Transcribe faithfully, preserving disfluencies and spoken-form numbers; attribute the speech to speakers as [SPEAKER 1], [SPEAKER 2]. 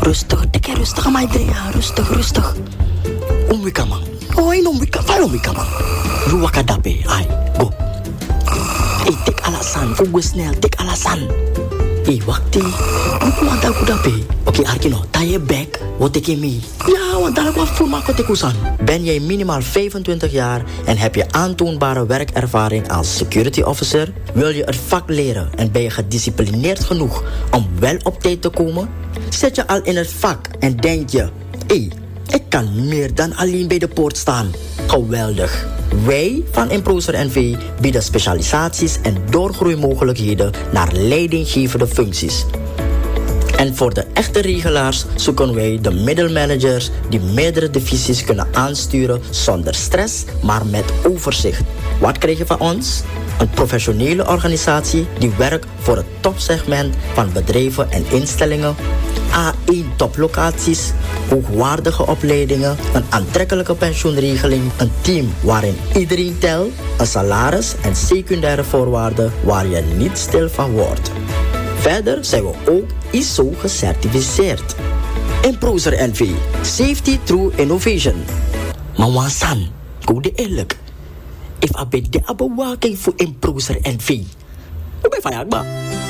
[SPEAKER 1] Rustig, dikke rustig, Maidrea. Rustig, rustig. Omwika man. Oh, in omwika, fai omwika man. Ruwaka dape, ai, go. Hey, tik alasan, fugu snel, tik alasan. Hey, wakti. Aku mandal ku dape. Oké, okay, Arkino, ta je bek, wat ik in me. Ja, want dadelijk wat voel maak ik usan. Ben jij minimaal vijfentwintig jaar en heb je aantoonbare werkervaring als security officer? Wil je het vak leren en ben je gedisciplineerd genoeg om wel op tijd te komen? Zit je al in het vak en denk je, hé, hey, ik kan meer dan alleen bij de poort staan. Geweldig. Wij van Improser N V bieden specialisaties en doorgroeimogelijkheden naar leidinggevende functies. En voor de echte regelaars zoeken wij de middelmanagers die meerdere divisies kunnen aansturen zonder stress, maar met overzicht. Wat krijg je van ons? Een professionele organisatie die werkt voor het topsegment van bedrijven en instellingen. A één toplocaties, hoogwaardige opleidingen, een aantrekkelijke pensioenregeling, een team waarin iedereen telt, een salaris en secundaire voorwaarden waar je niet stil van wordt. Verder zijn we ook I S O gecertificeerd. Improser N V, Safety Through Innovation. Maar wansan, go de eerlijk. If I be de abewaking voor Improser N V, hoe ben je van